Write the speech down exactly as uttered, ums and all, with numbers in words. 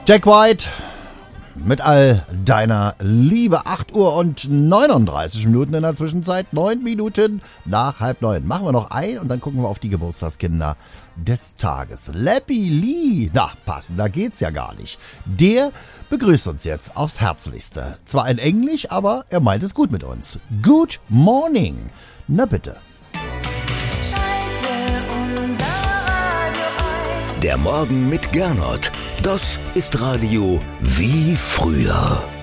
Jack White mit all deiner Liebe. acht Uhr und neununddreißig Minuten in der Zwischenzeit. neun Minuten nach halb neun. Machen wir noch ein und dann gucken wir auf die Geburtstagskinder des Tages. Lappy Lee, na passender geht's ja gar nicht. Der begrüßt uns jetzt aufs Herzlichste. Zwar in Englisch, aber er meint es gut mit uns. Good morning. Na bitte. Der Morgen mit Gernot. Das ist Radio wie früher.